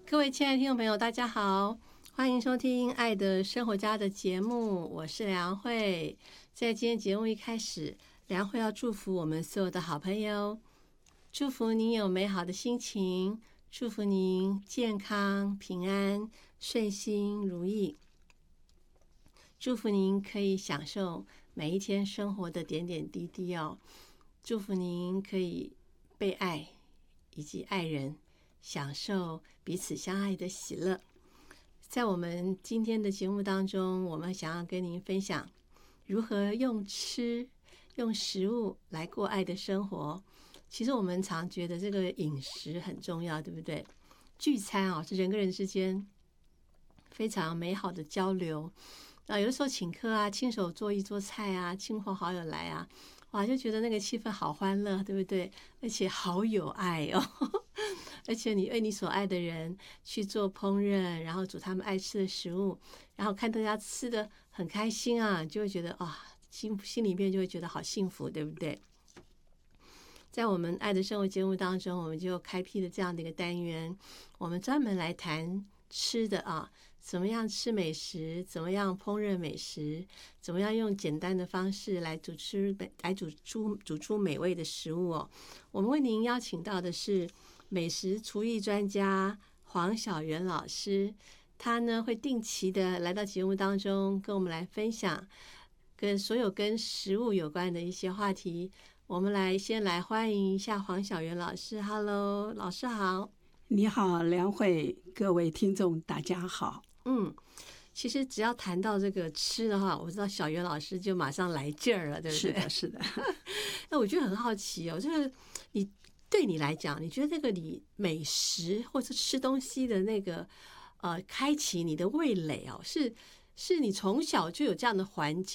各位亲爱的听众朋友，大家好，欢迎收听《爱的生活家》的节目，我是梁慧。在今天节目一开始，梁慧要祝福我们所有的好朋友，祝福您有美好的心情，祝福您健康平安顺心如意，祝福您可以享受每一天生活的点点滴滴哦，祝福您可以被爱以及爱人享受彼此相爱的喜乐。在我们今天的节目当中，我们想要跟您分享如何用食物来过爱的生活。其实我们常觉得这个饮食很重要，对不对？聚餐是人跟人之间非常美好的交流。有的时候请客啊，亲手做一桌菜啊，亲朋好友来啊，哇，就觉得那个气氛好欢乐，对不对？而且好有爱哦。而且你为你所爱的人去做烹饪，然后煮他们爱吃的食物，然后看大家吃得很开心啊，就会觉得心里面就会觉得好幸福，对不对？在我们爱的生活节目当中，我们就开辟了这样的一个单元，我们专门来谈吃的啊，怎么样吃美食，怎么样烹饪美食，怎么样用简单的方式来煮出美味的食物哦。我们为您邀请到的是美食厨艺专家黄小媛老师，他呢会定期的来到节目当中跟我们来分享跟所有跟食物有关的一些话题。我们先来欢迎一下黄小媛老师。 Hello， 老师好。 你好，梁慧，各位听众大家好。 其实只要谈到这个吃的话，我知道小媛老师就马上来劲儿了，对不对？ 是的。 那我觉得很好奇哦，这个对你来讲，你觉得这个你美食或是吃东西的那个开启你的味蕾哦，是你从小就有这样的环境